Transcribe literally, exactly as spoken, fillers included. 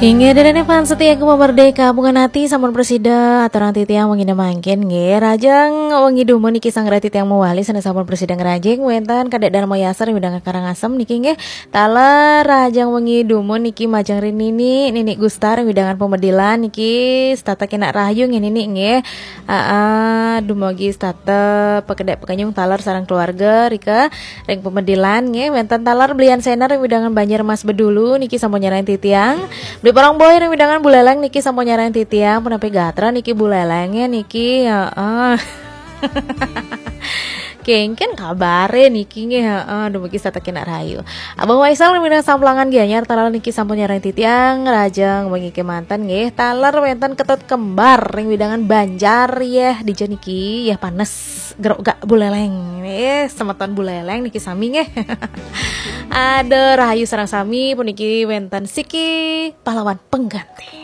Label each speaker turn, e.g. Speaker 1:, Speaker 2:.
Speaker 1: Inge dene fan setia ku merdeka bunga hati sampun presida aturang titiang wengi mangkin nggih rajang wengi dumun niki sanggra titiang mewali sana sampun presida ngrajing wenten kadek Darmo Yasar widang Karangasem niki nggih tala rajang wengi dumun niki majang rinini nini Gustar widangan pemedilan niki stata kena rahayu nggih nini nggih aa dumugi stata pekedek pekanyung talar sareng keluarga rika ring pemedilan nggih wenten talar belian senar widangan Banjarmas Bedulu niki sampun nyarain titiang beli parang boy yang widangan buleleng niki sampun nyarain titiang penapi gatra niki bulelengnya niki ya uh. Kengken kabare niki nge heeh dumugi satake nak rahayu. Abah Waisal minang samplangan gianyar talar niki sampun nyarain titiang rajang wengi ke mantan nggih talar wenten ketut kembar ring widangan Banjar ya dijo niki ya panes gerok gak buleleng eh semeton buleleng niki sami nggih. Ada rahayu sareng sami puniki wenten Siki pahlawan pengganti.